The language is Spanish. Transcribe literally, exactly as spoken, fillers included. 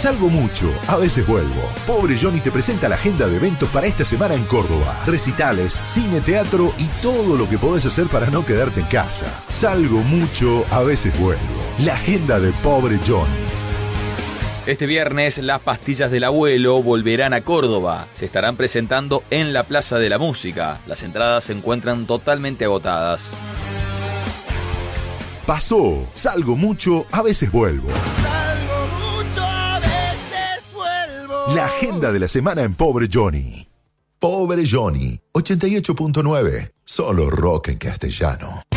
Salgo mucho, a veces vuelvo. Pobre Johnny te presenta la agenda de eventos para esta semana en Córdoba. Recitales, cine, teatro y todo lo que podés hacer para no quedarte en casa. Salgo mucho, a veces vuelvo. La agenda de Pobre Johnny. Este viernes las pastillas del abuelo volverán a Córdoba. Se estarán presentando en la Plaza de la Música. Las entradas se encuentran totalmente agotadas. Pasó, salgo mucho, a veces vuelvo. Salgo mucho, a veces vuelvo. La agenda de la semana en Pobre Johnny. Pobre Johnny, ochenta y ocho punto nueve. Solo rock en castellano.